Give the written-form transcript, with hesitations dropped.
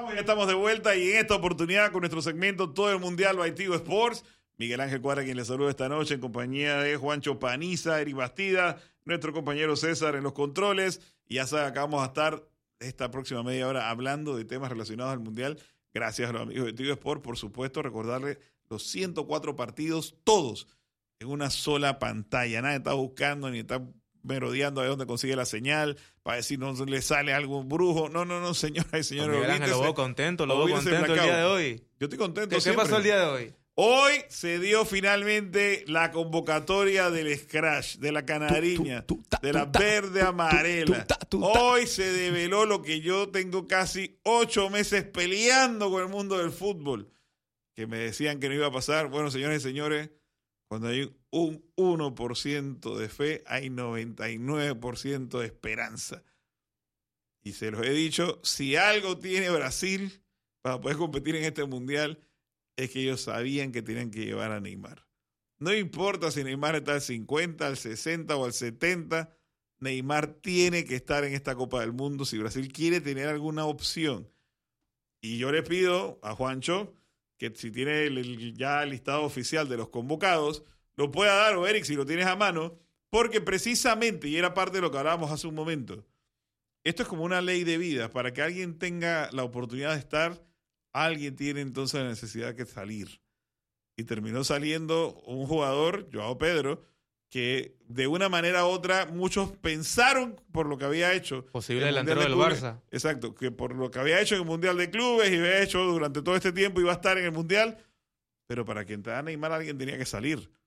Ya estamos de vuelta y en esta oportunidad con nuestro segmento Todo el Mundial by Tigo Sports. Miguel Ángel Cuadra quien les saluda esta noche en compañía de Juancho Paniza, Eri Bastida, nuestro compañero César en los controles. Y ya saben, acá vamos a estar esta próxima media hora hablando de temas relacionados al Mundial. Gracias a los amigos de Tigo Sports, por supuesto, recordarles los 104 partidos, todos en una sola pantalla. Nadie está buscando ni está merodeando a ver dónde consigue la señal para decir no le sale algo brujo. No, señoras y señores. Miguel Ángel, lo veo contento el día de hoy. Yo estoy contento. ¿Qué pasó el día de hoy? Hoy se dio finalmente la convocatoria del Scratch, de la canariña, de la verde amarela. Hoy se develó lo que yo tengo casi 8 meses peleando con el mundo del fútbol, que me decían que no iba a pasar. Bueno, señores y señores, cuando hay un 1% de fe, hay 99% de esperanza. Y se los he dicho, si algo tiene Brasil para poder competir en este mundial, es que ellos sabían que tenían que llevar a Neymar. No importa si Neymar está al 50, al 60 o al 70, Neymar tiene que estar en esta Copa del Mundo si Brasil quiere tener alguna opción. Y yo le pido a Juancho que si tiene ya el listado oficial de los convocados, lo pueda dar, o Eric, si lo tienes a mano, porque precisamente, y era parte de lo que hablábamos hace un momento, esto es como una ley de vida. Para que alguien tenga la oportunidad de estar, alguien tiene entonces la necesidad de salir. Y terminó saliendo un jugador, Joao Pedro, que de una manera u otra muchos pensaron por lo que había hecho. Posible delantero del Barça. Exacto, que por lo que había hecho en el Mundial de Clubes y había hecho durante todo este tiempo iba a estar en el Mundial. Pero para que entrara Neymar alguien tenía que salir.